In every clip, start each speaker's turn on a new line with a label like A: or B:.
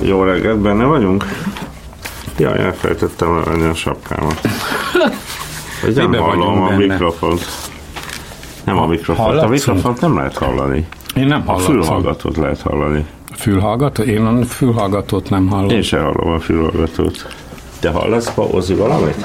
A: Jó reggelt, benne vagyunk? Jaj, elfelejtettem elvenni a sapkámat. Nem hallom a mikrofont. Nem a mikrofont. A mikrofont nem lehet hallani.
B: Én nem hallom.
A: A fülhallgatót lehet hallani.
B: A fülhallgató? Én a fülhallgatót nem hallom.
A: Én sem hallom a fülhallgatót. Te hallasz, Ozzy, valamit?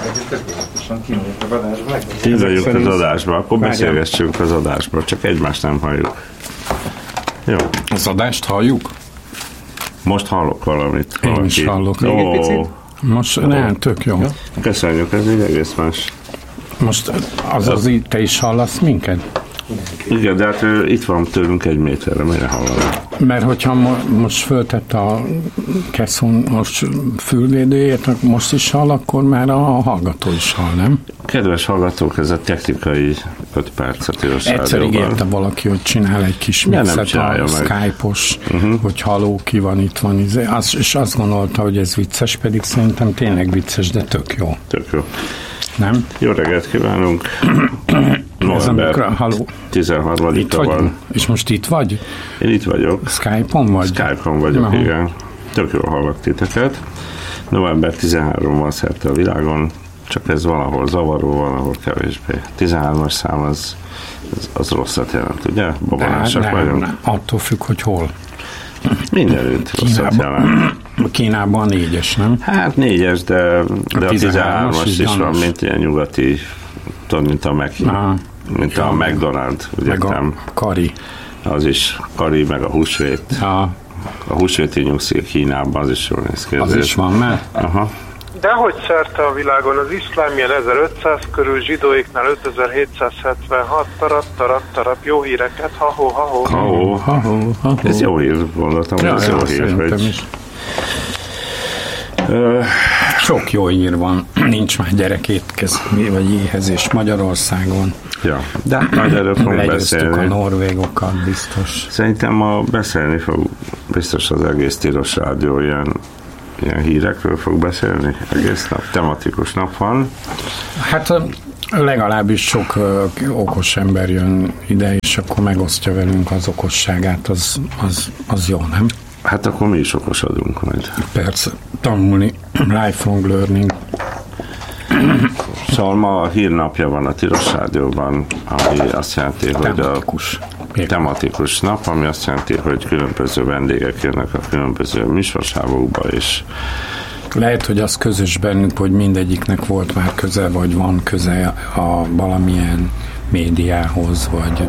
A: Kívánjuk az adásba, akkor beszélgessünk az adásba, csak egymást nem halljuk. Jó.
B: Az adást halljuk?
A: Most hallok valamit.
B: Én is hallok. Most nem, tök jó.
A: Köszönjük, ez egy egész más.
B: Most te is hallasz minket?
A: Igen, de hát itt van tőlünk 1 méterre, mire hallanom?
B: Mert hogyha most föltett a Keszon most fülvédőjét, most is hall, akkor már a hallgató is hall, nem?
A: Kedves hallgatók, ez a technikai 5 perc a Tilos Rádióban.
B: Egyszer ígérte valaki, hogy csinál egy kis mixet a Skype-os, hogy halló, ki van, itt van. És azt gondolta, hogy ez vicces, pedig szerintem tényleg vicces, de tök jó.
A: Tök jó.
B: Nem?
A: Jó reggelt kívánunk! November 13-a van.
B: És most itt vagy?
A: Én itt vagyok.
B: Skype-on vagy?
A: Skype-on vagyok, igen. Tök jól hallok titeket. November 13 van szerte a világon, csak ez valahol zavaró, valahol kevésbé. 13-as szám az rosszat jelent, ugye? Babanásak vagyunk.
B: Nem, attól függ, hogy hol.
A: Mindenütt rosszat jelent.
B: Kínában 4-es, nem?
A: Hát 4-es, de a 13-as is van, mint ilyen nyugati, tudod, mint a McDonald's, ugye?
B: Meg a kari.
A: Az is kari, meg a húsvét. A húsvéti nyugszik Kínában, az is jól néz ki.
B: Az is van, mert?
A: Aha.
C: Dehogy szerte a világon az iszlám ilyen 1500 körül, zsidóiknál 5776, tarap, jó híreket, ha-ho.
A: Ez jó hír, gondoltam, ez jó hír, hogy...
B: Sok jó hír van, nincs már vagy éhezés Magyarországon.
A: Ja, de majd erről fogunk beszélni.
B: A norvégokat, biztos.
A: Szerintem ma beszélni fog biztos az egész Tilos Rádió ilyen hírekről fog beszélni, egész nap, tematikus nap van.
B: Hát legalábbis sok okos ember jön ide, és akkor megosztja velünk az okosságát, az jó, nem?
A: Hát akkor mi is okosodunk majd.
B: Persze, tanulni, lifelong learning.
A: Szóval ma a hírnapja van a Tilos Rádióban, ami azt jelenti, hogy a tematikus nap, ami azt jelenti, hogy különböző vendégek jönnek a különböző műsorsávokba, és
B: lehet, hogy az közös bennük, hogy mindegyiknek volt már köze, vagy van köze a valamilyen médiához, vagy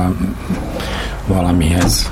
B: valamihez,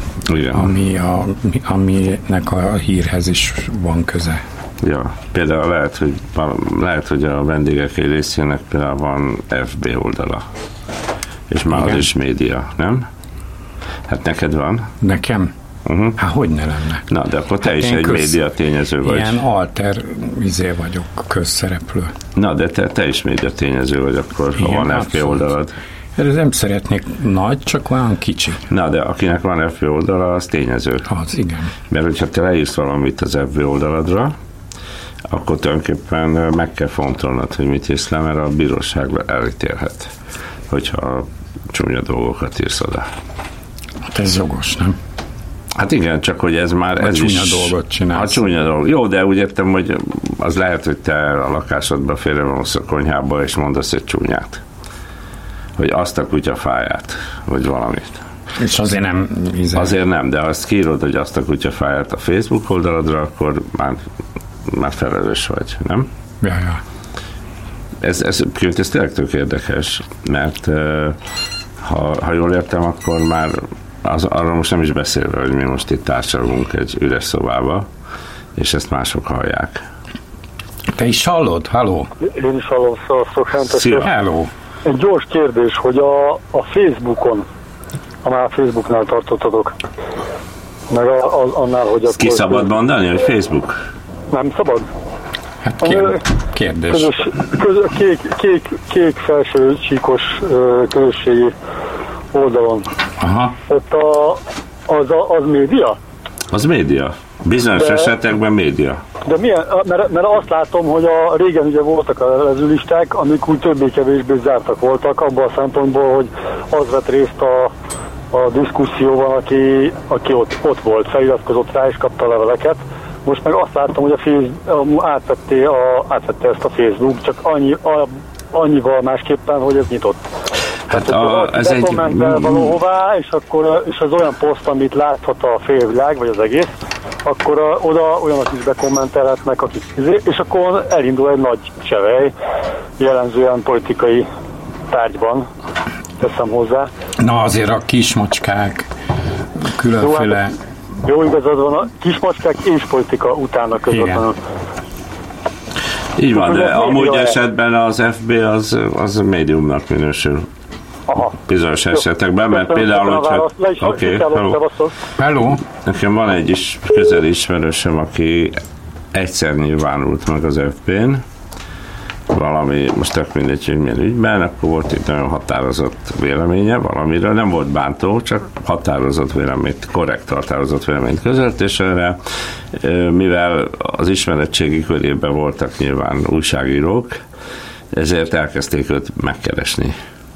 B: aminek a hírhez is van köze.
A: Ja, például lehet, hogy a vendégek egy részének például van FB oldala, és már az is média, nem? Hát neked van?
B: Nekem? Hát hogy ne lenne?
A: Na, de akkor te is egy média tényező vagy.
B: Ilyen alter vagyok, közszereplő.
A: Na, de te is média tényező vagy akkor, ha van FB oldalad.
B: Ez nem szeretnék nagy, csak olyan kicsi.
A: Na, de akinek van FB oldala, az tényező.
B: Az, igen.
A: Mert hogyha te leírsz valamit az FB oldaladra, akkor tulajdonképpen meg kell fontolnod, hogy mit írsz le, mert a bíróság elítélhet, hogyha csúnya dolgokat írsz oda.
B: Hát ez jogos, nem?
A: Hát igen, csak hogy ez már...
B: A csúnya dolgot csinálsz.
A: A csúnya dolgot. Jó, de úgy értem, hogy az lehet, hogy te a lakásodba félrevalósz a konyhába, és mondasz egy csúnyát. Hogy azt a kutyafáját, vagy valamit.
B: És azért nem...
A: Azért nem, de ha azt kiírod, hogy azt a kutyafáját a Facebook oldaladra, akkor már felelős vagy, nem?
B: Ja.
A: Ez tényleg tök érdekes, mert ha jól értem, akkor már arra most nem is beszélve, hogy mi most itt társalgunk egy üres szobába, és ezt mások hallják.
B: Te is hallod? Halló?
D: Én is hallom,
A: Szia!
B: Hello!
D: Egy gyors kérdés, hogy a Facebookon, amár a Facebooknál tartottatok, meg annál, hogy...
A: Ki szabad mondani, hogy Facebook?
D: Nem szabad?
B: Hát kérdés.
D: Kék felső csíkos közösségi oldalon.
B: Aha.
D: Ott az média?
A: Az média. Bizonyos esetekben média.
D: De milyen, mert azt látom, hogy régen ugye voltak a levelezőlisták, amik úgy többé-kevésbé zártak voltak, abban a szempontból, hogy az vett részt a diszkuszióban, aki ott volt, feliratkozott rá és kapta a leveleket, Most meg azt láttam, hogy átvette ezt a Facebook, csak annyival másképpen, hogy ez nyitott.
A: Hát
D: ez egy valahová, és az olyan poszt, amit láthat a félvilág, vagy az egész, akkor oda olyanok is bekommentelhetnek, akik és akkor elindul egy nagy csevej, jellemzően politikai tárgyban, teszem hozzá.
B: Na azért a kismacskák, különféle...
D: Jó, igazad van, a kismacskák és politika utána közvetlenül.
A: Így van, de amúgy esetben az FB az médiumnak minősül.
D: Aha.
A: Bizonyos esetekben, mert például, hogyha...
B: Hello.
A: Nekem van egy közeli ismerősöm, aki egyszer nyilvánult meg az FB-n, valami, most tök mindegy, hogy milyen ügyben, akkor volt egy nagyon határozott véleménye valamiről, nem volt bántó, csak határozott véleményt, korrekt határozott véleményt közölt, és erre, mivel az ismeretségi körében voltak nyilván újságírók, ezért elkezdték őt megkeresni.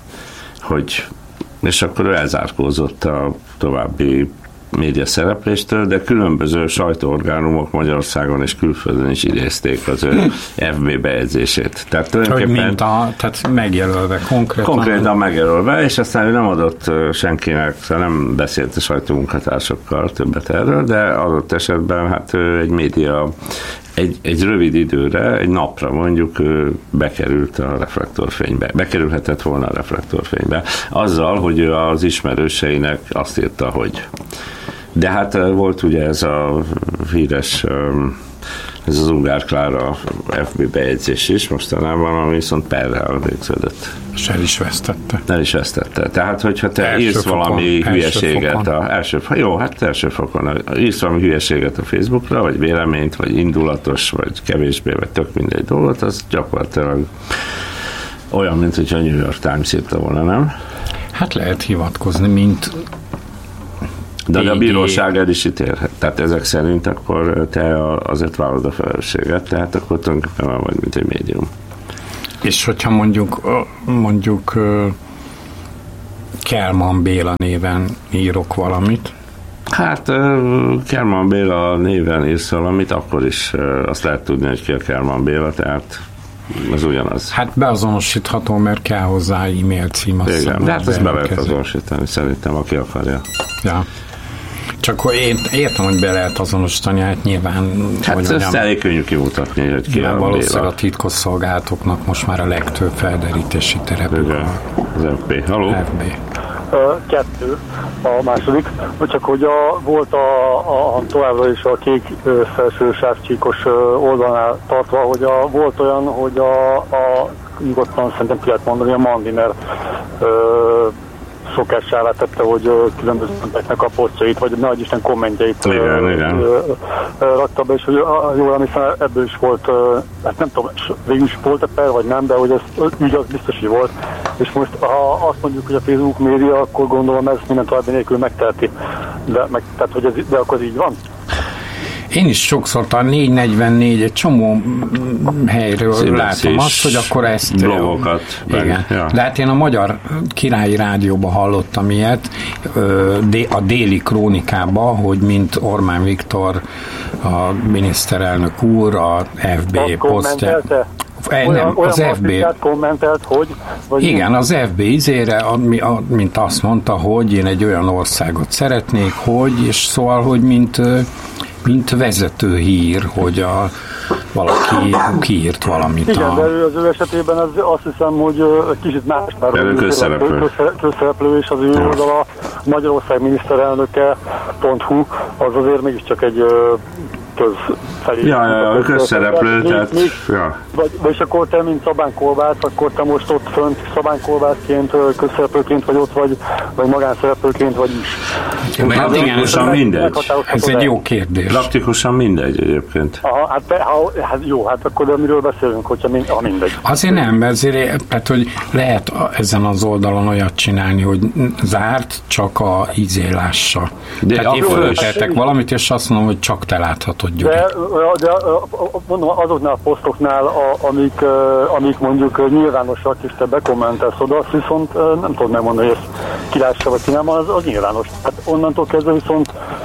A: És akkor ő elzárkózott a további média szerepléstől, de különböző sajtóorgánumok Magyarországon és külföldön is idézték az ő FB bejegyzését. Tehát tulajdonképpen...
B: tehát megjelölve
A: konkrétan megjelölve, és aztán ő nem adott senkinek, nem beszélt a sajtómunkatársokkal többet erről, de adott esetben hát egy média egy rövid időre, egy napra mondjuk bekerült a reflektorfénybe. Bekerülhetett volna a reflektorfénybe. Azzal, hogy ő az ismerőseinek azt írta, hogy. De hát volt ugye ez a híres, ez az Ungár Klára FB bejegyzés is mostanában, ami viszont perrel végződött.
B: És el is vesztette. Tehát, hogyha te írsz valami hülyeséget első fokon írsz valami hülyeséget a Facebookra, vagy véleményt, vagy indulatos, vagy kevésbé, vagy tök mindegy dolgot, az gyakorlatilag olyan, mint hogyha a New York Times írta volna, nem? Hát lehet hivatkozni, mint
A: de a bíróság el is ítélhet. Tehát ezek szerint akkor te azért vállalod a felelősséget, tehát akkor tulajdonképpen vagy, mint egy médium.
B: És hogyha mondjuk Kálmán Béla néven írok valamit?
A: Hát Kálmán Béla néven írsz valamit, akkor is azt lehet tudni, hogy ki a Kálmán Béla, tehát ez ugyanaz.
B: Hát beazonosítható, mert kell hozzá e-mail cím.
A: Igen, de hát ezt be lehet azonosítani, szerintem, aki akarja.
B: Ja. Csak én értem, hogy be lehet azonosítani, hát nyilván...
A: Hát ezt elég könnyű kimutatni, hogy ki a Béla.
B: Valószínűleg a titkosszolgálatoknak most már a legtöbb felderítési terepük.
A: Igen, az FB. Halló?
B: FB.
D: 2, a második, csak hogy volt a továbbra is a kék felső sávcsíkos oldalnál tartva, hogy volt olyan, hogy a nyugodtan szerintem ki lehet mondani, a Mandiner szokássá tette, hogy különböző embereknek a posztjait, vagy nagy Isten kommentjeit rakta be, és hogy jól emlékszem, ebből is volt, hát nem tudom, végül is volt per, vagy nem, de hogy ez ügy az biztos, hogy volt. És most, ha azt mondjuk, hogy a Facebook média, akkor gondolom ez minden további nélkül megteheti. Tehát, hogy de akkor így van?
B: Én is sokszor a 444 egy csomó helyről látom azt, hogy akkor ezt...
A: Blogokat.
B: Igen. Ja. De hát én a Magyar Királyi Rádióban hallottam ilyet, a Déli Krónikában, hogy mint Orbán Viktor, a miniszterelnök úr, a FB posztja... Az FB
D: kommentelt, hogy...
B: Igen, az FB izére, mint azt mondta, hogy én egy olyan országot szeretnék, hogy, és szóval, hogy mint vezető hír, hogy valaki kiírt valamit.
D: Igen, de az ő esetében azt hiszem, hogy kicsit más, mert közszereplő, és az ő oldala Magyarország miniszterelnöke.hu, az azért mégiscsak egy közfelé.
A: Ja, közszereplő, tehát...
D: Vagyis akkor te, mint Szabán Kolbász, akkor te most ott fönt Szabán Kolbászként, közszereplőként vagy ott, vagy magánszereplőként vagy is.
A: Praktikusan mindegy.
B: Ez egy jó kérdés.
A: Praktikusan mindegy egyébként.
D: Aha, hát jó, hát akkor de miről beszélünk, hogyha mindegy.
B: Azért nem, ezért, tehát, hogy lehet ezen az oldalon olyat csinálni, hogy zárt, csak a ízélássa. Tehát én föltettek valamit, és azt mondom, hogy csak te láthatod, Gyuri.
D: De mondom, azoknál a posztoknál, amik mondjuk nyilvánosak, és te bekommentelsz oda, azt viszont nem tudod megmondani, hogy ezt kilássa vagy ki nem, az nyilvános. Hát onnantól kezdve viszont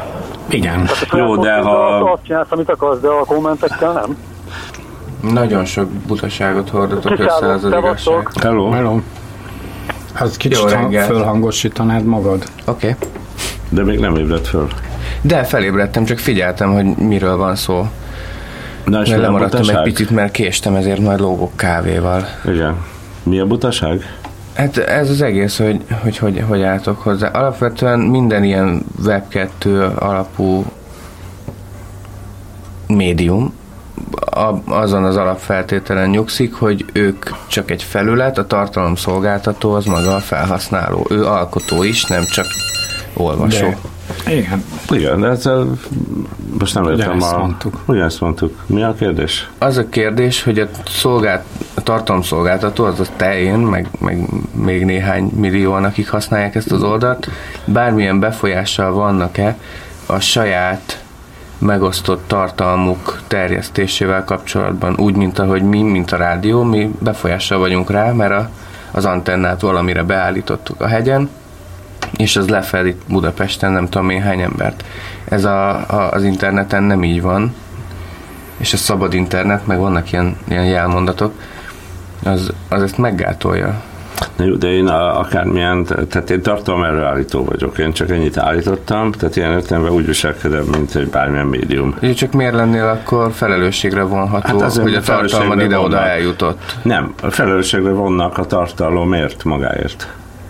B: Igen.
A: Jó, de ha...
D: Azt csinálsz, amit akarsz, de a kommentekkel nem.
E: Nagyon sok butaságot hordatok össze, az igazság.
B: Hello. Az kicsit fölhangosítanád magad.
E: Oké.
A: De még nem ébredt föl.
E: De felébredtem, csak figyeltem, hogy miről van szó. Mert lemaradtam egy picit, mert késtem, ezért majd lógok kávéval.
A: Igen. Mi a butaság?
E: Hát ez az egész, hogy álltok hozzá. Alapvetően minden ilyen Web2 alapú médium azon az alapfeltételen nyugszik, hogy ők csak egy felület, a tartalomszolgáltató az maga a felhasználó. Ő alkotó is, nem csak olvasó.
A: Igen, de ezzel most nem értem ugyanezt mondtuk. Mi a kérdés?
E: Az a kérdés, hogy a tartalomszolgáltató, azaz te, én, meg még néhány millióan, akik használják ezt az oldalt, bármilyen befolyással vannak-e a saját megosztott tartalmuk terjesztésével kapcsolatban, úgy, mint ahogy mi, mint a rádió, mi befolyással vagyunk rá, mert az antennát valamire beállítottuk a hegyen, és az lefedi Budapesten nem tudom én hány embert. Ez az interneten nem így van, és a szabad internet, meg vannak ilyen jelmondatok, az ezt meggátolja.
A: De én akármilyen, tehát én tartalom előállító vagyok, én csak ennyit állítottam, tehát ilyen értelemben úgy viselkedem, mint egy bármilyen médium.
E: Csak miért lennél akkor felelősségre vonható, hát hogy a tartalmad ide-oda eljutott?
A: Nem, a felelősségre vonnak a tartalomért magáért.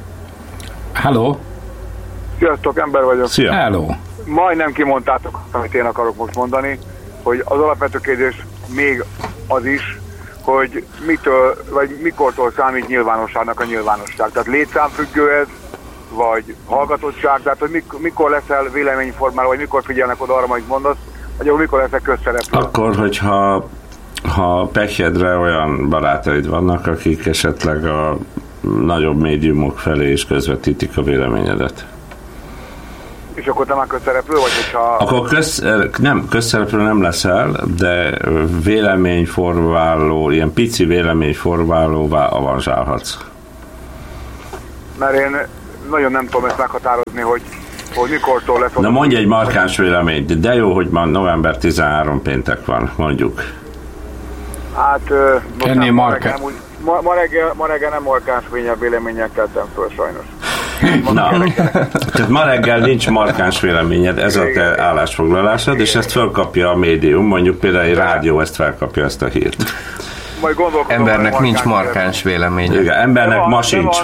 B: Hello.
C: Sziasztok, ember vagyok.
A: Szia.
B: Hello.
C: Majdnem kimondtátok, amit én akarok most mondani, hogy az alapvető kérdés még az is, hogy mitől, vagy mikortól számít nyilvánosságnak a nyilvánosság. Tehát létszámfüggő ez, vagy hallgatottság, tehát hogy mikor leszel véleményformáló, vagy mikor figyelnek oda arra, amit mondasz, vagy mikor leszel közszereplő.
A: Akkor, hogyha pekjedre olyan barátaid vannak, akik esetleg a nagyobb médiumok felé is közvetítik a véleményedet.
C: És akkor te már közszereplő vagy, hogyha...
A: Akkor közszereplő nem leszel, de véleményformáló, ilyen pici véleményformálóvá avanzsálhatsz.
C: Mert én nagyon nem tudom ezt meghatározni, hogy mikortól lesz...
A: Na mondj egy markáns véleményt, de jó, hogy ma november 13 péntek van, mondjuk.
C: Hát ma reggel nem markáns véleménnyel keltem föl, sajnos.
A: Na, tehát ma reggel nincs markáns véleményed, ez a te állásfoglalásod, és ezt felkapja a médium, mondjuk például egy rádió ezt felkapja, ezt a hírt.
E: Embernek nincs markáns véleménye.
A: Igen, embernek ma sincs.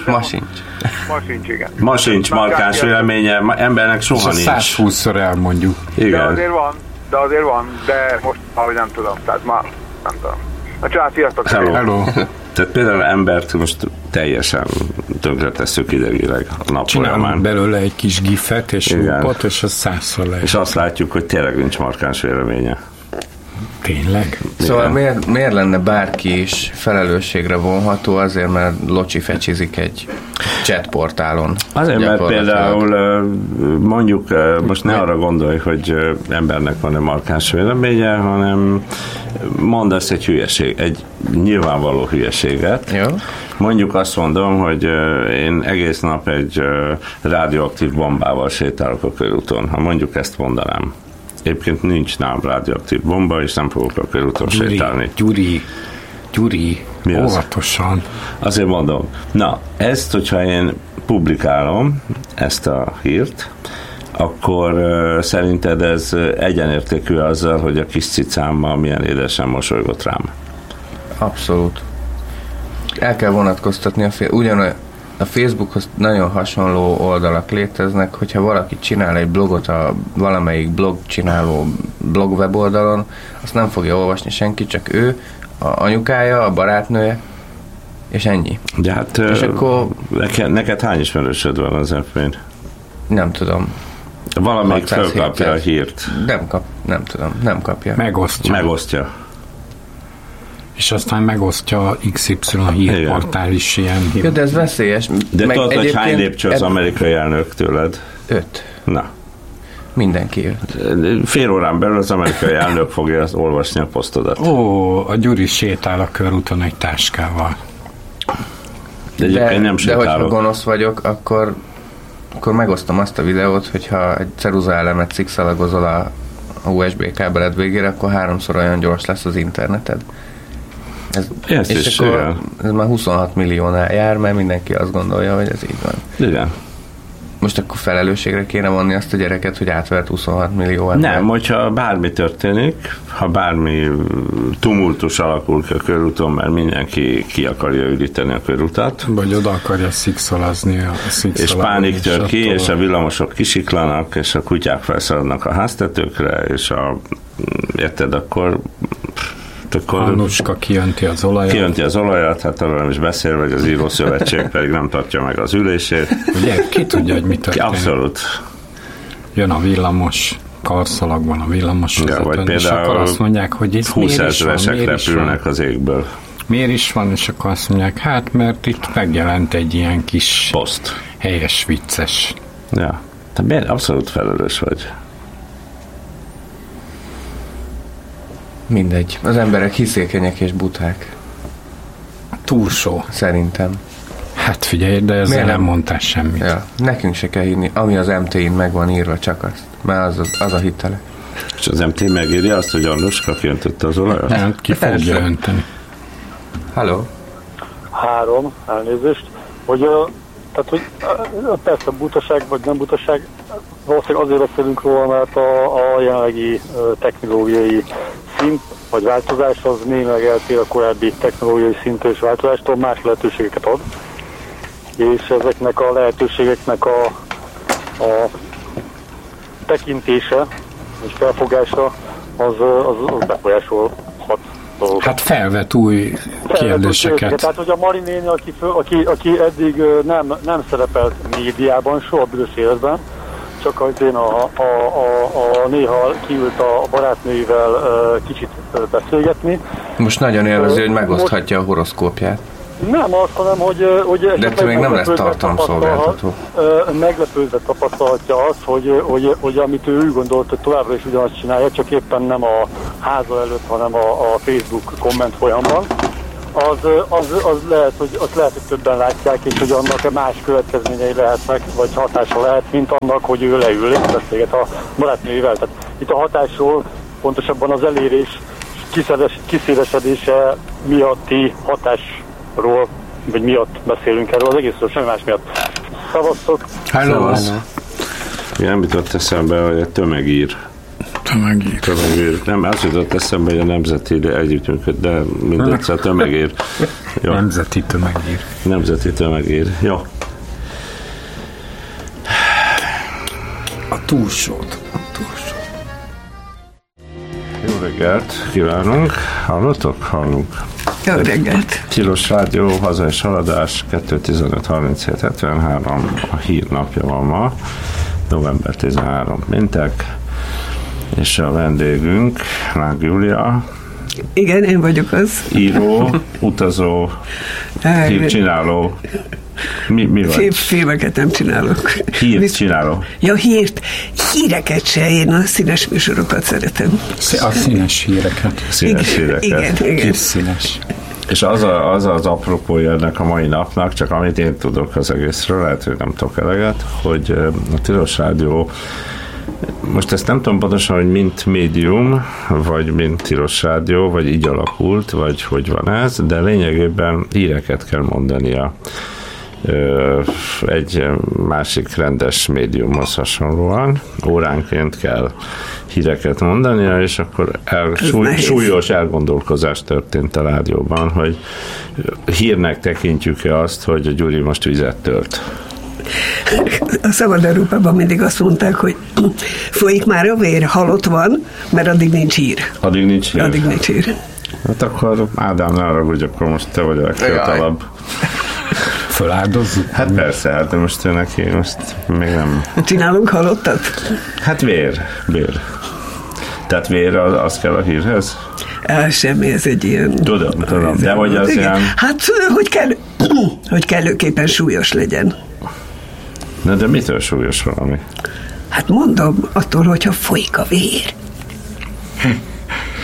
C: Igen.
A: Ma sincs markáns véleménye, embernek soha nincs.
B: 120-szor elmondjuk.
A: Igen.
C: De azért van, de most ahogy nem tudom, tehát már nem tudom. A család, sziasztok!
A: Hello. Tehát például embert most teljesen tönkretesszük idegileg a nap folyamán.
B: Csinálunk belőle egy kis gifet és lupot, és az 100-szor lehet.
A: És azt látjuk, hogy tényleg nincs markáns véleménye.
B: Tényleg?
E: Szóval miért lenne bárki is felelősségre vonható azért, mert locsi fecsizik egy chatportálon?
A: Azért, mert például mondjuk most ne arra gondolj, hogy embernek van-e markáns véleménye, hanem mondasz egy hülyeség, egy nyilvánvaló hülyeséget.
E: Jó.
A: Mondjuk azt mondom, hogy én egész nap egy radioaktív bombával sétálok a körúton. Ha mondjuk ezt mondanám. Egyébként nincs nálam radioaktív bomba, és nem fogok a körúton sétálni.
B: Gyuri, óvatosan.
A: Azért mondom. Na, ezt, hogyha én publikálom, ezt a hírt, akkor szerinted ez egyenértékű azzal, hogy a kis cicámmal milyen édesen mosolygott rám?
E: Abszolút. El kell vonatkoztatni a Facebookhoz nagyon hasonló oldalak léteznek, hogyha valaki csinál egy blogot a valamelyik blog weboldalon, azt nem fogja olvasni senki, csak ő, a anyukája, a barátnője, és ennyi.
A: De hát és akkor neked hány ismerősöd van az FB-n?
E: Nem tudom.
A: Valamelyik fölkapja a hírt.
E: Nem kapja.
A: Megosztja.
B: És aztán megosztja XY hírportál is ilyen hír.
E: Ja, de ez veszélyes.
A: De tudod, hogy hány lépcső az amerikai elnök tőled?
E: 5.
A: Na.
E: Mindenki
A: 5. Fél órán belül az amerikai elnök fogja olvasni a posztodat.
B: A Gyuri sétál a körúton egy táskával.
A: De egyébként nem sétálok.
E: De hogyha gonosz vagyok, akkor akkor megosztom azt a videót, hogyha egy ceruza elemet szikszalagozol a USB kábeled végére, akkor 3-szor olyan gyors lesz az interneted. És akkor ez már 26 milliónál jár, mert mindenki azt gondolja, hogy ez így van.
A: Igen.
E: Most akkor felelősségre kéne vonni azt a gyereket, hogy átvert 26 millió ember.
A: Nem, hogyha bármi történik, ha bármi tumultus alakul ki a körúton, mert mindenki ki akarja üríteni a körutat.
B: Vagy oda akarja szikszalazni.
A: És pánik tör ki, és a villamosok kisiklanak, és a kutyák felszaladnak a háztetőkre, és érted, akkor
B: Annucska kijönti az olajat. Hát arról nem is beszél, vagy az írószövetség pedig nem tartja meg az ülését. Ugye, ki tudja, hogy mi történik.
A: Abszolút.
B: Jön a villamos, karszalagban a villamos
A: ja, vagy
B: és akkor azt mondják, hogy ez
A: 20 000-esek repülnek az égből.
B: Miért is van, és akkor azt mondják, hát mert itt megjelent egy ilyen kis
A: poszt.
B: Helyes, vicces.
A: Ja, te miért abszolút felelős vagy?
E: Mindegy. Az emberek hiszékenyek és buták.
B: Túlsó.
E: Szerintem.
B: Hát figyelj, de ezzel nem mondtál semmit.
E: Ja, nekünk se kell hinni. Ami az MT-n meg van írva, csak azt. Mert az a hitele.
A: És az MT megírja azt, hogy Annuska kiöntötte az olajat?
B: Nem, ki fogja önteni.
E: Halló?
D: 3, elnézést. Hogy persze butaság vagy nem butaság, valószínűleg azért beszélünk róla, mert a jelenlegi technológiai szint vagy változás az némileg eltér a korábbi technológiai szintű és változástól, más lehetőségeket ad, és ezeknek a lehetőségeknek a tekintése és felfogása az befolyásolhat.
B: Hát felvet új kérdéseket.
D: Tehát, hogy a Mari néni, aki eddig nem szerepelt médiában, soha büdös életben, csak az én néha kiült a barátnőivel kicsit beszélgetni.
E: Most nagyon élvezi, hogy megoszthatja a horoszkópját.
D: Nem azt, hanem, hogy
E: de te még nem lesz tartalomszolgáltató.
D: Meglepődve tapasztalhatja azt, hogy amit ő úgy gondolt, hogy továbbra is ugyanazt csinálja, csak éppen nem a háza előtt, hanem a Facebook komment folyamban. Az lehet, hogy többen látják, és hogy annak más következményei lehetnek, vagy hatása lehet, mint annak, hogy ő leül és beszélget a barátnőivel. Tehát itt a hatásról, pontosabban az elérés kiszélesedése miatti hatásról, vagy miatt beszélünk erről az egészről, semmi más miatt. Szavaztok!
B: Hello!
A: Nem jutott eszembe, hogy a tömegír. Nem, az jutott eszembe, hogy a nemzeti együttműköd, de mindegyszer tömegír. Jó. Nemzeti tömegír. Jó.
B: A túlsót.
A: Jó reggelt kívánunk. Hallunk?
F: Jó reggelt.
A: Tilos Rádió, haza és haladás, 2.15.37.73. A hírnapja van ma, november 13. Péntek, és a vendégünk Láng Júlia.
F: Igen, én vagyok az.
A: Író, utazó, hírcsináló. Mi vagy?
F: Filmeket nem csinálok.
A: Hírt csináló?
F: Ja, híreket se, én a színes műsorokat szeretem.
B: A színes híreket.
A: Színes híreket.
F: Igen.
B: Kis színes.
A: És az apropója ennek a mai napnak, csak amit én tudok az egészről, lehet, hogy nem tudok eleget, hogy a Tilos Rádió, most ezt nem tudom pontosan, hogy mint médium, vagy mint Tilos Rádió, vagy így alakult, vagy hogy van ez, de lényegében híreket kell mondania egy másik rendes médiumhoz hasonlóan. Óránként kell híreket mondania, és akkor súlyos elgondolkozás történt a rádióban, hogy hírnek tekintjük-e azt, hogy a Gyuri most vizet tört.
F: A Szabad Európában mindig azt mondták, hogy folyik már a vér, halott van, mert addig nincs hír.
A: Addig nincs
F: hír.
A: Hát akkor Ádám, ne arra, hogy akkor most te vagy a legfiatalabb.
B: Föláldozzuk?
A: Hát persze, hát de most ő neki most még nem...
F: Csinálunk halottat?
A: Hát vér. Tehát vér az kell a hírhez?
F: Semmi, ez egy ilyen...
A: Tudom, de hogy az
F: igen.
A: ilyen...
F: Hát, hogy kellőképpen súlyos legyen.
A: Na, de mitől súlyos valami?
F: Hát mondom, attól, hogyha folyik a vér.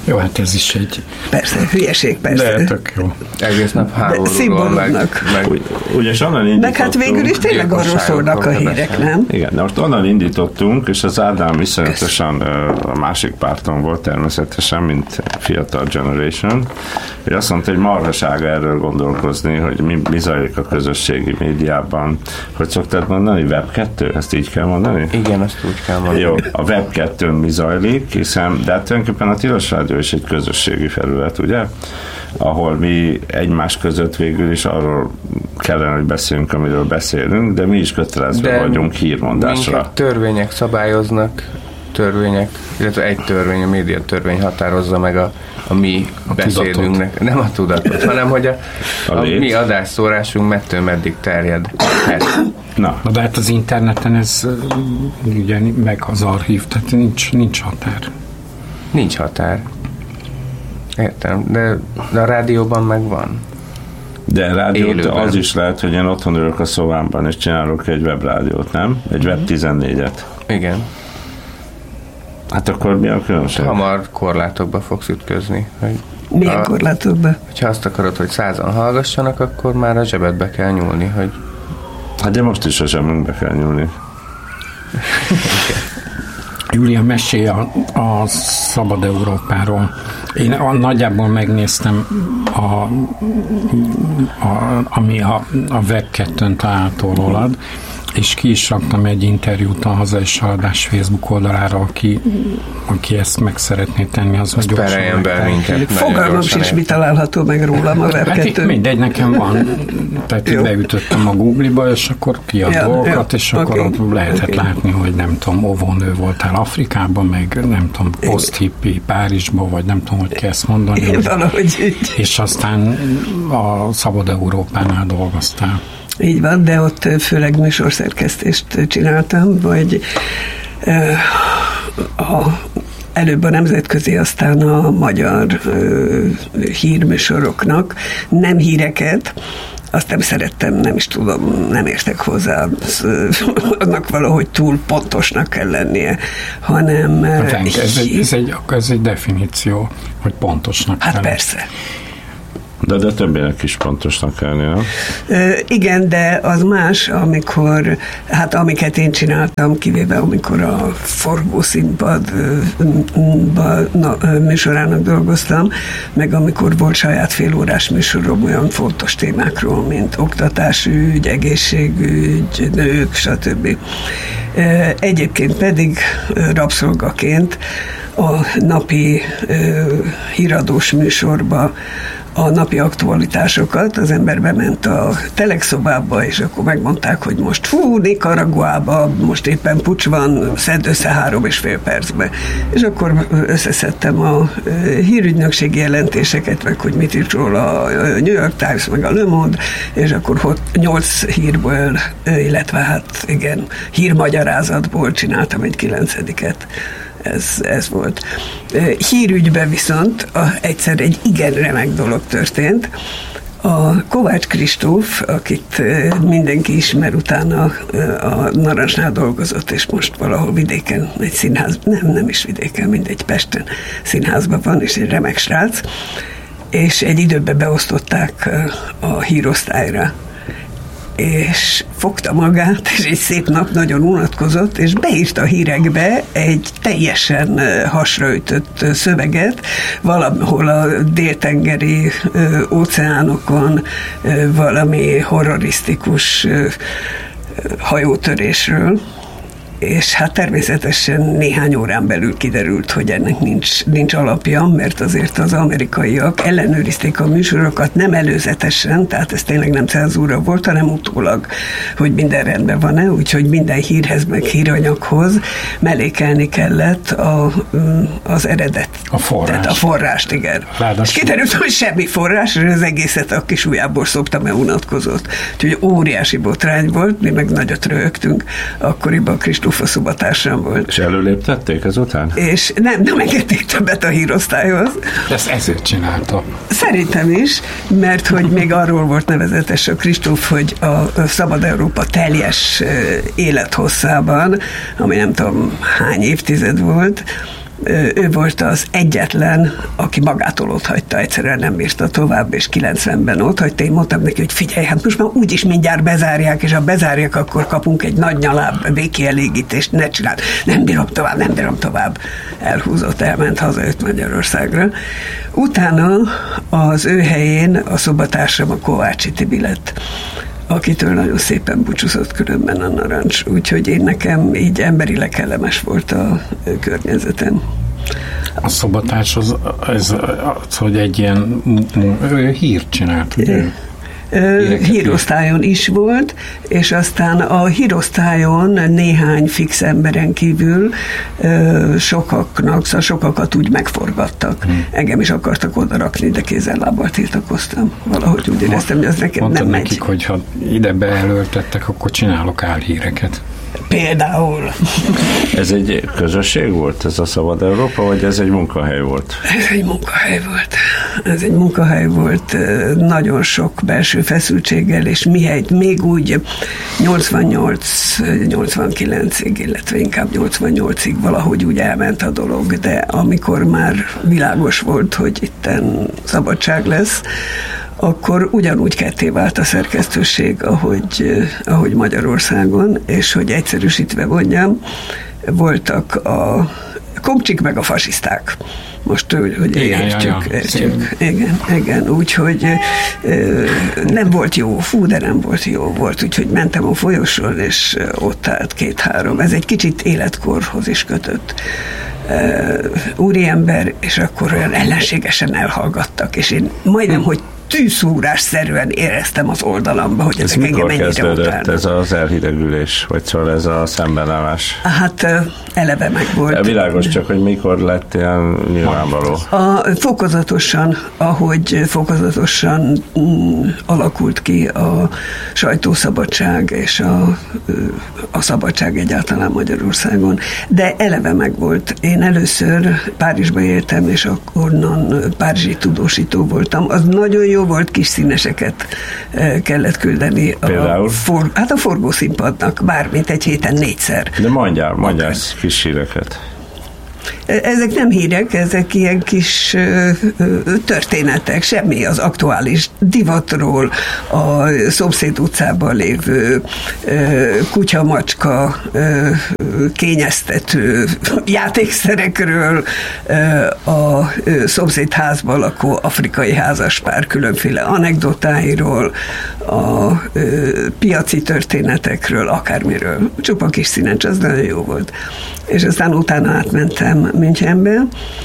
G: Jó, hát ez is egy...
F: Persze, hülyeség, persze.
G: De tök jó.
E: Egész nap háborúról, meg
A: ugye onnan indítottunk.
F: Meg hát végül is tényleg arról szólnak a hírek, nem?
A: Igen, de most onnan indítottunk, és az Ádám viszonyatosan a másik párton volt természetesen, mint fiatal generation, és azt mondta, hogy marhaság erről gondolkozni, hogy mi zajlik a közösségi médiában. Hogy szoktad mondani? Web 2? Ezt így kell mondani?
E: Igen, ezt úgy kell mondani.
A: Jó, a Web 2-n mi zajlik, hiszen, de tulajdonképpen a Tilos Rádió is egy közösségi felület, ugye? Ahol mi egymás között végül is arról kellene, hogy beszéljünk, amiről beszélünk, de mi is kötelezve vagyunk hírmondásra.
E: Minket törvények szabályoznak, illetve egy törvény, a média törvény határozza meg a mi beszédünknek, tudatot. Nem a tudatot, hanem hogy a mi adásszórásunk mettől meddig terjed.
G: Na, de hát az interneten ez ugye meg az archív, tehát nincs határ.
E: Nincs határ. Értem, de a rádióban meg van.
A: De rádiót az is lehet, hogy én otthon ülök a szobámban, és csinálok egy webrádiót, nem? Egy web 14-et.
E: Igen.
A: Hát akkor mi a különbség?
E: Hamar korlátokba fogsz ütközni.
F: Milyen korlátokba?
E: Ha azt akarod, hogy 100-an hallgassanak, akkor már a zsebedbe kell nyúlni, hogy...
A: Hát de most is a zsebünkbe kell nyúlni.
G: Júlia, mesélj a Szabad Európáról. Én nagyjából megnéztem, ami a Web 2-n található rólad, és ki is raktam egy interjút a Haza és Haladás Facebook oldalára, aki ezt meg szeretné tenni, az hogy
E: gyorsan meg.
F: Fogalmam sincs, mi található meg rólam a Web 2-n.
G: Hát mindegy, nekem van. Tehát beütöttem a Google-ba, és akkor kiad dolgokat, és akkor ott lehetett látni, hogy nem tudom, óvónő voltál Afrikában, meg nem tudom, post-hippi Párizsba, vagy nem tudom, hogy kell ezt mondani.
F: Valahogy így.
G: És aztán a Szabad Európánál dolgoztál.
F: Így van, de ott főleg műsorszerkesztést csináltam, vagy előbb a nemzetközi, aztán a magyar hírműsoroknak, nem híreket, azt nem szerettem, nem is tudom, nem értek hozzá, annak valahogy túl pontosnak kell lennie, hanem...
G: Ez egy definíció, hogy pontosnak kell.
F: Hát persze.
A: De többének is pontosnak kell lenni, nem?
F: Igen, de az más, amikor, hát amiket én csináltam, kivéve amikor a forgószínpad műsorának dolgoztam, meg amikor volt saját félórás műsorom olyan fontos témákról, mint oktatásügy, egészségügy, nők, stb. Egyébként pedig rabszolgaként a napi híradós műsorba a napi aktualitásokat, az ember bement a telexszobába, és akkor megmondták, hogy most Nicaraguában most éppen puccs van, szedd össze 3,5 percbe. És akkor összeszedtem a hírügynökségi jelentéseket, meg hogy mit írt róla a New York Times, meg a Le Monde, és akkor 8 hírből, illetve hát igen, hírmagyarázatból csináltam egy 9-et. Ez volt. Hírügyben viszont egyszer egy igen remek dolog történt. A Kovács Kristóf, akit mindenki ismer, utána a Narancsnál dolgozott, és most valahol vidéken egy színház, nem is vidéken, mindegy, Pesten színházban van, és egy remek srác, és egy időben beosztották a hírosztályra, és fogta magát, és egy szép nap nagyon unatkozott, és beírta a hírekbe egy teljesen hasraütött szöveget, valahol a déltengeri óceánokon valami horrorisztikus hajótörésről, és hát természetesen néhány órán belül kiderült, hogy ennek nincs alapja, mert azért az amerikaiak ellenőrizték a műsorokat nem előzetesen, tehát ez tényleg nem cenzúra volt, hanem utólag, hogy minden rendben van-e, úgyhogy minden hírhez, meg híranyaghoz mellékelni kellett az eredet.
G: A forrás.
F: Tehát a forrást, igen. És kiderült, hogy semmi forrás, és az egészet a kis ujjából szopta, mert unatkozott. Úgyhogy óriási botrány volt, mi meg nagyot röhögtünk, akkoriban Kristóf a szobatársam volt.
A: És előléptették ezután?
F: És nem engedték többet a hírosztályhoz.
G: De ezt ezért csinálta.
F: Szerintem is, mert hogy még arról volt nevezetes a Kristóf, hogy a Szabad Európa teljes élethosszában, ami nem tudom hány évtized volt, Ő volt az egyetlen, aki magától otthagyta, egyszerűen nem bírta tovább, és 90-ben otthagyta. Én mondtam neki, hogy figyelj, hát most már úgyis mindjárt bezárják, és ha bezárják, akkor kapunk egy nagy nyaláb békielégítést, ne csináld. Nem bírom tovább. Elhúzott, elment haza, jött Magyarországra. Utána az ő helyén a szobatársam a Kovácsi Tibi lett, akitől nagyon szépen búcsúzott különben a Narancs, úgyhogy nekem így emberileg kellemes volt a környezetem.
G: A szobatárs az, hogy egy ilyen hírt csinált, ugye?
F: Hírosztályon is volt, és aztán a hírosztályon néhány fix emberen kívül sokakat úgy megforgattak. Engem is akartak oda rakni, de kézzel-lábbal tiltakoztam. Valahogy úgy éreztem, hogy az nekem nem megy.
G: Nekik, hogy ha ide bejelöltettek, akkor csinálok álhíreket.
F: Például.
B: Ez egy közösség volt, ez a Szabad Európa, vagy ez egy munkahely volt?
F: Ez egy munkahely volt, nagyon sok belső feszültséggel, és mihelyt még úgy 89-ig, illetve inkább 88-ig valahogy úgy elment a dolog, de amikor már világos volt, hogy itten szabadság lesz, akkor ugyanúgy ketté vált a szerkesztőség, ahogy Magyarországon, és hogy egyszerűsítve mondjam, voltak a komcsik meg a fasiszták. Most, hogy értjük. Igen, úgyhogy nem volt jó, de nem volt jó volt, úgyhogy mentem a folyosón, és ott állt 2-3. Ez egy kicsit életkorhoz is kötött úriember, és akkor olyan ellenségesen elhallgattak, és én majdnem, hogy tűzszúrásszerűen éreztem az oldalamba, hogy ezek engem ennyire utálnak.
B: Mikor kezdődött ez az elhidegülés, vagy szóval ez a szembenállás?
F: Hát eleve meg volt.
B: Világos, csak hogy mikor lett ilyen nyilvánvaló?
F: Fokozatosan, ahogy fokozatosan alakult ki a sajtószabadság és a szabadság egyáltalán Magyarországon. De eleve meg volt. Én először Párizsba éltem, és onnan párizsi tudósító voltam. Az nagyon jó volt, kis színeseket kellett küldeni.
B: Például?
F: A forgószínpadnak, bármint egy héten 4-szer.
B: De mondjál kis híreket.
F: Ezek nem hírek, ezek ilyen kis történetek, semmi az aktuális divatról, a szomszéd utcában lévő kutya-macska kényeztető játékszerekről, a szomszédházban lakó afrikai házaspár különféle anekdotáiról, a piaci történetekről, akármiről. Csupa kis színes, az nagyon jó volt. És aztán utána átmentem Münchenbe,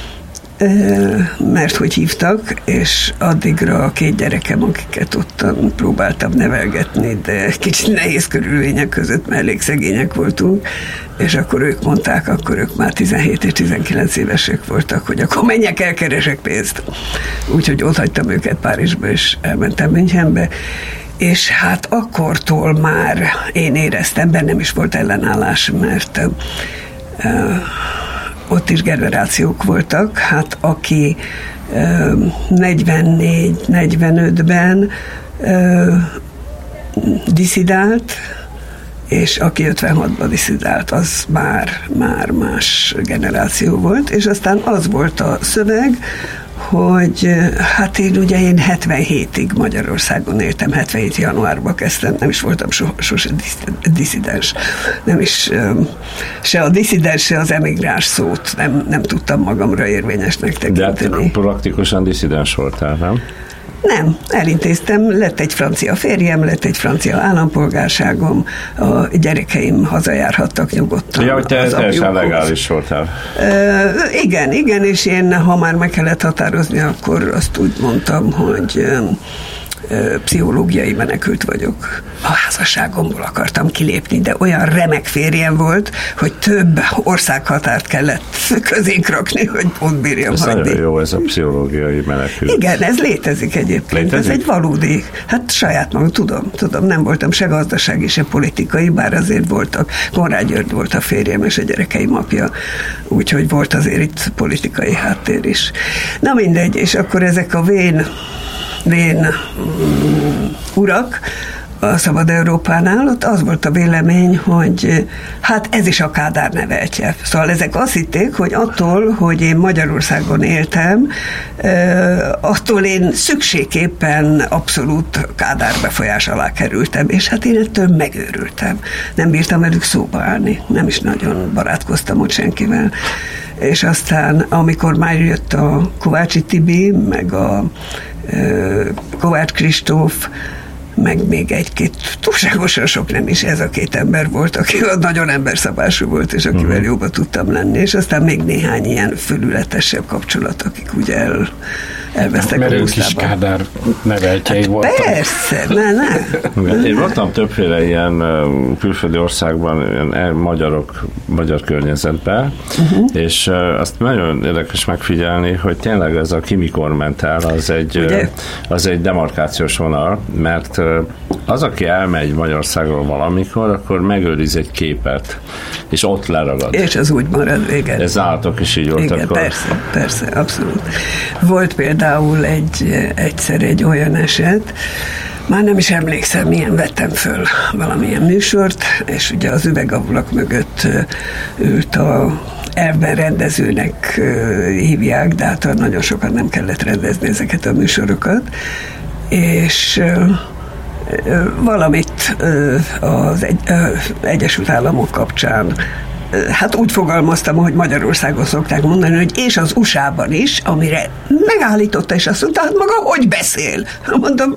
F: mert hogy hívtak, és addigra a 2 gyerekem, akiket ottan próbáltam nevelgetni, de kicsit nehéz körülmények között, mert elég szegények voltunk, és akkor ők mondták, akkor ők már 17 és 19 évesek voltak, hogy akkor menjek el, keresek pénzt. Úgyhogy ott hagytam őket Párizsba, és elmentem Münchenbe, és hát akkortól már én éreztem, bennem is volt ellenállás, mert ott is generációk voltak, hát aki 44-45-ben disszidált, és aki 56-ban disszidált, az már más generáció volt, és aztán az volt a szöveg, hogy hát én 77-ig Magyarországon éltem, 77 januárban kezdtem, nem is voltam sose disszidens. Nem is se a disszidens, se az emigráns szót nem tudtam magamra érvényesnek tekinteni.
B: De hát praktikusan disszidens voltál, nem?
F: Nem, elintéztem, lett egy francia férjem, lett egy francia állampolgárságom, a gyerekeim hazajárhattak nyugodtan.
B: Ja, hogy te teljesen legális voltál.
F: Igen, és én, ha már meg kellett határozni, akkor azt úgy mondtam, hogy pszichológiai menekült vagyok. A házasságomból akartam kilépni, de olyan remek férjem volt, hogy több országhatárt kellett közénk rakni, hogy pont bírjam hagyni.
B: Ez nagyon jó, ez a pszichológiai menekült.
F: Igen, ez létezik egyébként.
B: Létezik?
F: Ez egy valódi, hát saját magam, tudom, nem voltam se gazdasági, se politikai, bár azért voltak. Konrád György volt a férjem és a gyerekeim apja, úgyhogy volt azért itt politikai háttér is. Na mindegy, és akkor ezek a vén urak, a Szabad Európánál, ott az volt a vélemény, hogy hát ez is a Kádár neveltje. Szóval ezek azt hitték, hogy attól, hogy én Magyarországon éltem, attól én szükségképpen abszolút Kádár befolyás alá kerültem, és hát én ettől megőrültem. Nem bírtam velük szóba állni, nem is nagyon barátkoztam ott senkivel. És aztán, amikor már jött a Kovácsi Tibi, meg a Kovács Kristóf, meg még egy-két, túlságosan sok nem is, ez a két ember volt, aki nagyon emberszabású volt, és akivel jobban tudtam lenni, és aztán még néhány ilyen fölületesebb kapcsolat, akik ugye elvesztek
G: mert
F: a
G: ők is Kádár neveltjei voltak.
F: Persze, ne.
A: Én voltam többféle ilyen külföldi országban, ilyen magyar környezetben, és azt nagyon érdekes megfigyelni, hogy tényleg ez a ki mikor ment el, az egy demarkációs vonal, mert az, aki elmegy Magyarországról valamikor, akkor megőriz egy képet, és ott leragad.
F: És az úgy marad, igen.
A: Ez állatok is így volt.
F: Igen,
A: akkor.
F: Persze, abszolút. Volt például egyszer egy olyan eset, már nem is emlékszem, milyen vettem föl valamilyen műsort, és ugye az üvegablak mögött ült a elvben rendezőnek hívják, de hát nagyon sokat nem kellett rendezni ezeket a műsorokat, és valamit az Egyesült Államok kapcsán hát úgy fogalmaztam, hogy Magyarországon szokták mondani, hogy és az USA-ban is, amire megállította, és azt mondta, hát maga hogy beszél? Mondom,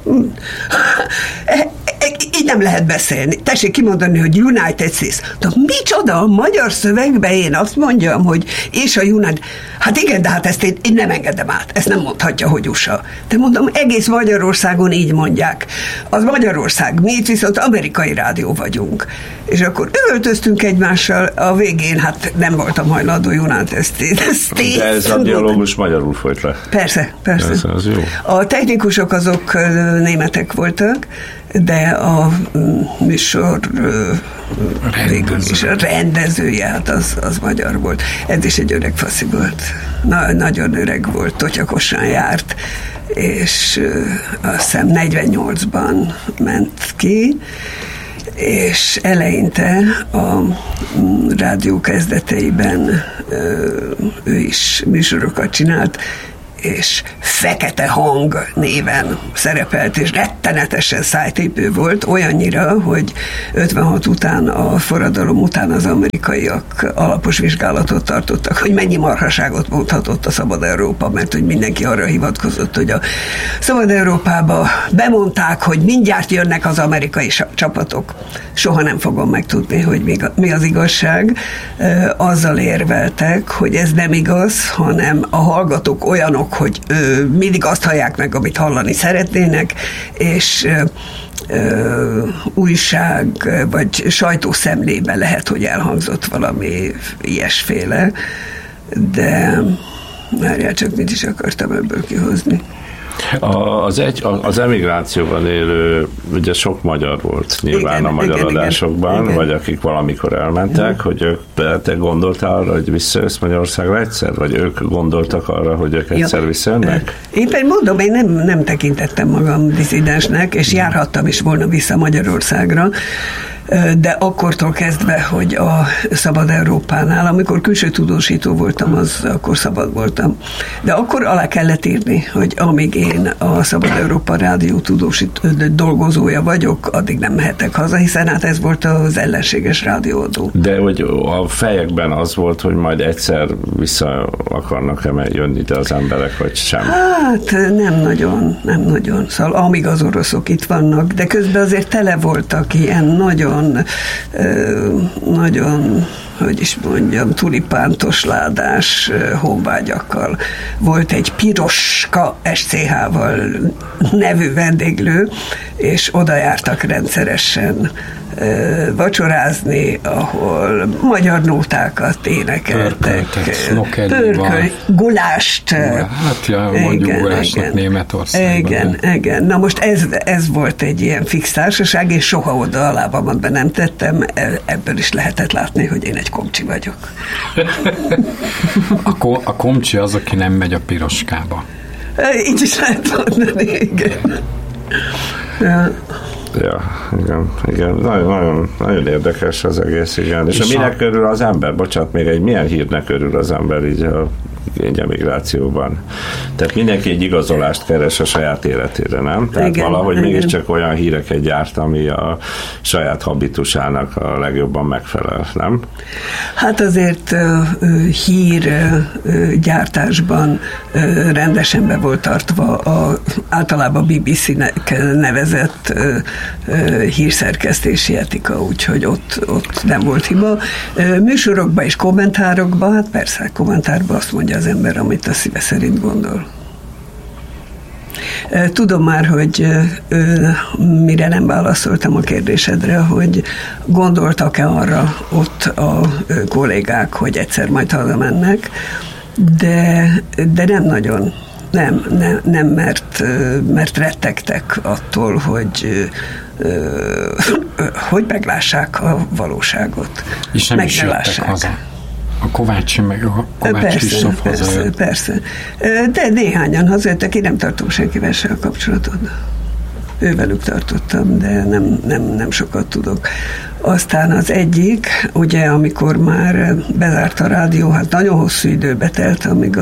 F: így nem lehet beszélni. Tessék kimondani, hogy United States. De micsoda, a magyar szövegben én azt mondjam, hogy és a United... Hát igen, de hát ezt én nem engedem át. Ezt nem mondhatja, hogy USA. De mondom, egész Magyarországon így mondják. Az Magyarország, mi itt viszont amerikai rádió vagyunk. És akkor üvöltöztünk egymással, a végén hát nem voltam hajlandó United States.
A: De ez a dialógus magyarul folyt le.
F: Persze.
A: Ez az jó.
F: A technikusok azok németek voltak, de a műsor végül is a rendezője, hát az magyar volt. Ez is egy öreg faszi volt. Nagyon öreg volt, totyakosan járt, és azt hiszem 48-ban ment ki, és eleinte a rádió kezdeteiben ő is műsorokat csinált, és Fekete Hang néven szerepelt, és rettenetesen szájtépő volt, olyannyira, hogy 56 után, a forradalom után az amerikaiak alapos vizsgálatot tartottak, hogy mennyi marhaságot mondhatott a Szabad Európa, mert hogy mindenki arra hivatkozott, hogy a Szabad Európába bemondták, hogy mindjárt jönnek az amerikai csapatok. Soha nem fogom megtudni, hogy mi az igazság. Azzal érveltek, hogy ez nem igaz, hanem a hallgatók olyanok, hogy mindig azt hallják meg, amit hallani szeretnének, és újság vagy sajtószemlében lehet, hogy elhangzott valami ilyesféle, de várjál csak, mit is akartam ebből kihozni.
A: Az emigrációban élő, ugye sok magyar volt nyilván igen, a magyar adásokban, igen. Vagy akik valamikor elmentek, hogy ők te gondoltál arra, hogy visszajössz Magyarországra egyszer? Vagy ők gondoltak arra, hogy ők egyszer visszajönnek?
F: Én pedig mondom, én nem tekintettem magam disszidensnek, és járhattam is volna vissza Magyarországra, de akkortól kezdve, hogy a Szabad Európánál, amikor külső tudósító voltam, akkor szabad voltam. De akkor alá kellett írni, hogy amíg én a Szabad Európa rádió dolgozója vagyok, addig nem mehetek haza, hiszen hát ez volt az ellenséges rádióadó.
A: De hogy a fejekben az volt, hogy majd egyszer vissza akarnak-e jönni ide az emberek, vagy sem?
F: Hát nem nagyon. Szóval amíg az oroszok itt vannak, de közben azért tele voltak ilyen nagyon, hogy is mondjam, tulipántos-ládás honvágyakkal. Volt egy Piroska SCH-val nevű vendéglő, és oda jártak rendszeresen vacsorázni, ahol magyar nótákat énekeltek. Gulást.
G: Hát mondjuk gulásnak Németországban.
F: Igen. Na most ez volt egy ilyen fix társaság, és soha oda a lábamat be nem tettem, ebből is lehetett látni, hogy én egy komcsi vagyok.
G: A komcsi az, aki nem megy a Piroskába.
F: Így is lehet mondani, igen.
B: Ja, igen. Nagyon érdekes az egész, igen. És minek örül az ember? Bocsánat, még milyen hírnek örül az ember így a emigrációban? Tehát mindenki egy igazolást keres a saját életére, nem? Tehát igen, valahogy mégiscsak olyan híreket gyárt, ami a saját habitusának a legjobban megfelel, nem?
F: Hát azért hírgyártásban rendesen be volt tartva általában BBC-nek nevezett hírszerkesztési etika, úgyhogy ott nem volt hiba. Műsorokban és kommentárokban, hát persze kommentárban azt mondja az ember, amit a szíve szerint gondol. Tudom már, hogy mire nem válaszoltam a kérdésedre, hogy gondoltak-e arra ott a kollégák, hogy egyszer majd hazamennek, de nem nagyon. Nem, mert rettegtek attól, hogy meglássák a valóságot.
G: És nem is jöttek haza. A Kovácsi Kristóf hazajött.
F: Persze. De néhányan hazajöttek, én nem tartom senkivel se a kapcsolatot. Ővelük tartottam, de nem sokat tudok. Aztán az egyik, ugye, amikor már bezárt a rádió, hát nagyon hosszú időbe telt, amíg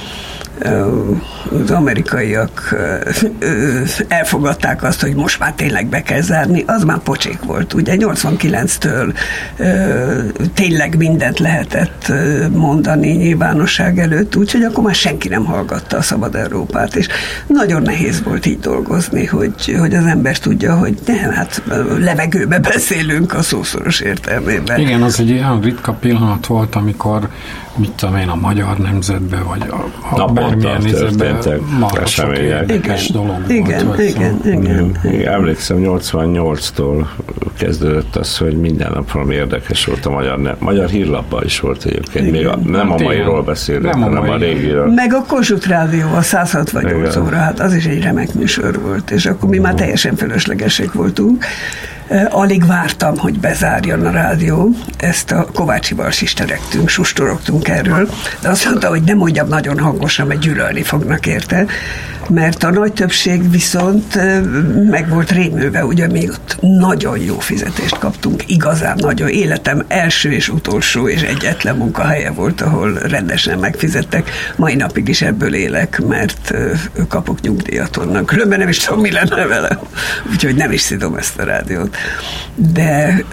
F: az amerikaiak elfogadták azt, hogy most már tényleg be kell zárni, az már pocsék volt. Ugye 89-től tényleg mindent lehetett mondani nyilvánosság előtt, úgyhogy akkor már senki nem hallgatta a Szabad Európát, és nagyon nehéz volt így dolgozni, hogy az ember tudja, hogy hát levegőbe beszélünk a szószoros értelmében.
G: Igen, az egy olyan ritka pillanat volt, amikor mit tudom én, a Magyar Nemzetben, vagy a bármilyen nézetben marha sok érdekes dolog volt.
F: Igen.
B: Emlékszem, 88-tól kezdődött az, hogy minden nap valami érdekes volt a magyar hírlapban is volt egyébként. Még nem a mairól beszélünk, hanem a régiről.
F: Meg a Kossuth Rádió, a 168 óra, hát az is egy remek műsor volt, és akkor mi már teljesen fölöslegesek voltunk. Alig vártam, hogy bezárjon a rádió. Ezt a Kovácsival sisterektünk, sustorogtunk erről, de azt mondta, hogy nem mondjam nagyon hangosan, mert gyűlölni fognak érte, mert a nagy többség viszont meg volt rémülve, ugye még ott nagyon jó fizetést kaptunk, igazán nagyon. Életem első és utolsó és egyetlen munkahelye volt, ahol rendesen megfizettek. Mai napig is ebből élek, mert kapok nyugdíjat onnan. Különben nem is tudom, mi lenne vele. Úgyhogy nem is szidom ezt a rádiót. De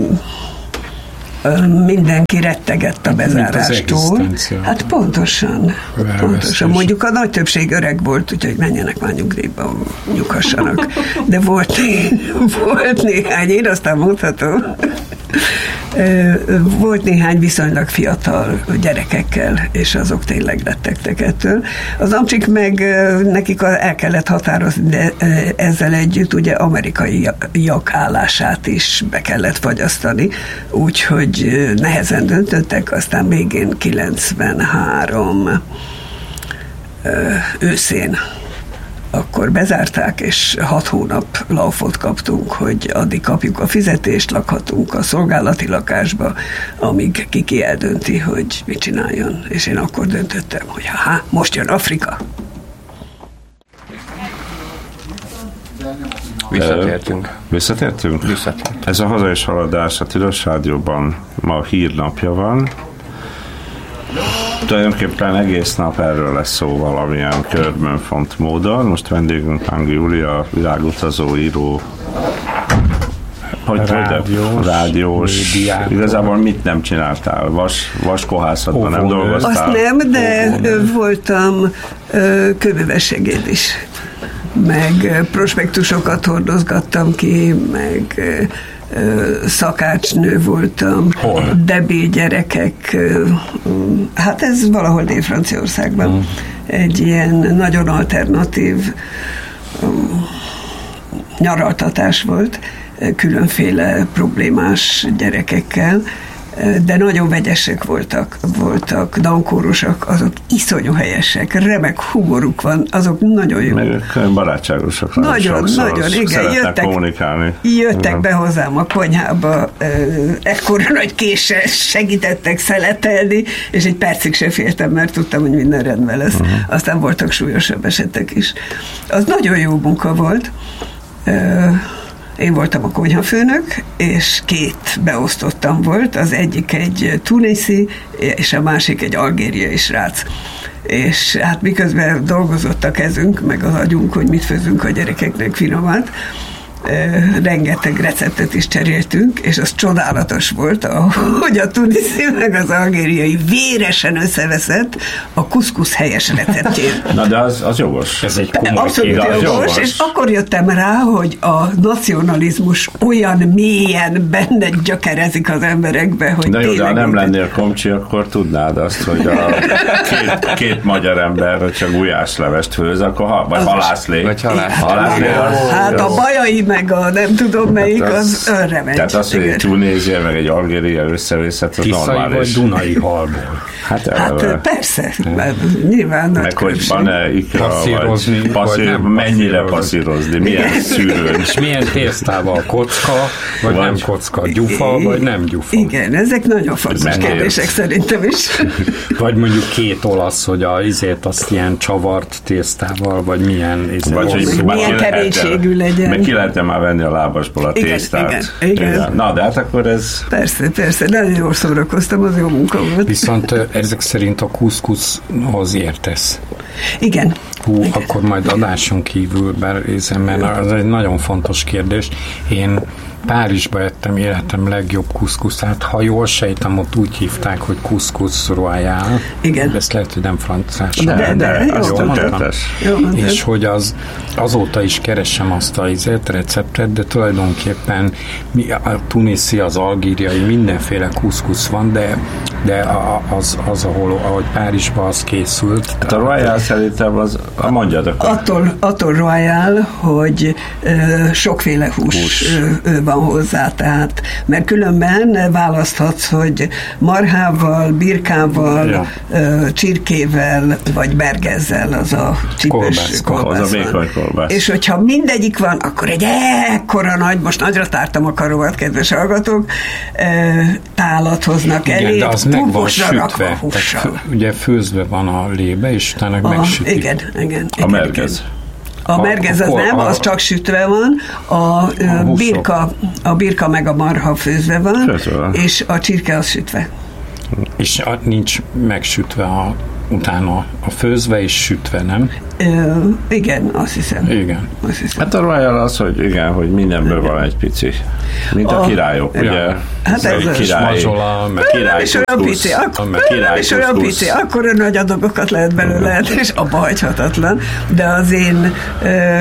F: mindenki rettegett a bezárástól. Hát pontosan. Mondjuk a nagy többség öreg volt, úgyhogy menjenek már nyugdíjba, nyughassanak. De volt néhány, én aztán mondhatom, volt néhány viszonylag fiatal gyerekekkel, és azok tényleg rettegtek ettől. Az amcsik meg nekik el kellett határozni, de ezzel együtt ugye amerikaiak állását is be kellett fagyasztani, úgyhogy nehezen döntöttek, aztán végén 93 őszén akkor bezárták, és 6 hónap laufot kaptunk, hogy addig kapjuk a fizetést, lakhatunk a szolgálati lakásba, amíg ki eldönti, hogy mit csináljon. És én akkor döntöttem, hogy most jön Afrika.
B: Visszatértünk? Ez a Haza és Haladás, a Tilos Rádióban ma hírnapja van. Tulajdonképpen egész nap erről lesz szó valamilyen körbenfont módon. Most vendégünk Tang Júlia, világutazó, író, rádiós. Igazából mit nem csináltál? Vaskohászatban nem dolgoztál?
F: Azt nem, de voltam kőműves segéd is. Meg prospektusokat hordozgattam ki, meg szakácsnő voltam, debil gyerekek, hát ez valahol Dél-Franciaországban. Egy ilyen nagyon alternatív nyaraltatás volt, különféle problémás gyerekekkel, de nagyon vegyesek voltak dankórosak, azok iszonyú helyesek, remek humoruk van, azok nagyon jó.
B: Meg barátságosak.
F: Nagyon, igen. Jöttek be hozzám a konyhába, ekkora nagy késsel segítettek szeletelni, és egy percig se féltem, mert tudtam, hogy minden rendben lesz. Aztán voltak súlyosabb esetek is. Az nagyon jó munka volt, Én voltam a konyhafőnök, és 2 beosztottam volt, az egyik egy tuniszi, és a másik egy algériai srác. És hát miközben dolgozott a kezünk, meg az agyunk, hogy mit főzünk a gyerekeknek finomat, rengeteg receptet is cseréltünk, és az csodálatos volt, hogy a tuniszi meg az algériai véresen összeveszett a kuszkusz helyes receptjét.
A: Na de az jogos.
G: Ez egy komoly
F: abszolút jogos, és akkor jöttem rá, hogy a nacionalizmus olyan mélyen benne gyökerezik az emberekbe, hogy
A: de jó, de ha nem lennél komcsi, akkor tudnád azt, hogy a két magyar ember, hogyha gulyáslevest főz, akkor vagy halászlé.
E: Vagy
A: halászlé.
F: Hát a bajai meg a nem tudom melyik, az önre megy.
A: Tehát az, hogy egy Tunézia, meg egy Algéria összevészet, az normális.
G: Vagy Dunai halból.
F: Hát persze, nyilván.
A: Meg hogy van-e ikra, vagy mennyire passzírozni, milyen szűrőn.
G: És milyen tésztával, kocka, vagy nem kocka, gyufa, vagy nem gyufa.
F: Igen, ezek nagyon fontos kérdések szerintem is.
G: Vagy mondjuk 2 olasz, hogy azt ilyen csavart tésztával, vagy milyen
F: milyen keménységű legyen.
A: Meg ki lehetne már venni a lábasból a tésztát.
F: Igen.
A: Na, de hát akkor ez...
F: Persze, nagyon jól szórakoztam, az jó munka volt.
G: Viszont ezek szerint a kuszkuszhoz értesz.
F: Igen. Igen.
G: Akkor majd adáson kívül berézem, mert az egy nagyon fontos kérdés. Én Párizsba ettem életem legjobb kuszkuszát. Ha jól sejtem, ott úgy hívták, hogy kuszkusz royal.
F: Igen.
G: Ezt lehet, hogy nem franciásan.
F: De
A: jól mondtam.
G: És hogy azóta is keresem azt a receptet, de tulajdonképpen a tuniszi, az algériai, mindenféle kuszkusz van, de az ahogy Párizsban az készült.
A: Hát a royal szerintem az, mondjad akkor.
F: Attól royal, hogy sokféle hús van hozzá, tehát, mert különben választhatsz, hogy marhával, birkával, csirkével, vagy mergezzel, az a csípős kolbász.
A: Az a vékony kolbász.
F: És hogyha mindegyik van, akkor egy ekkora nagy, most nagyra tártam a karomat, kedves hallgatók, tálat hoznak elé,
G: de az meg van sütve. Ugye főzve van a lébe, és utána megsütik.
F: Igen.
A: A mergez.
F: A mergez az nem, az csak sütve van, a birka meg a marha főzve van, és a csirke az sütve.
G: És nincs megsütve utána a főzve és sütve, nem?
F: Igen, azt hiszem.
G: Igen.
A: Hát a royal az, hogy igen, hogy mindenből van egy pici. Mint a királyok, ugye?
F: Hát ez
G: király,
F: nem is olyan pici, akkor nagy adagokat lehet belőle, és abba hagyhatatlan. De az én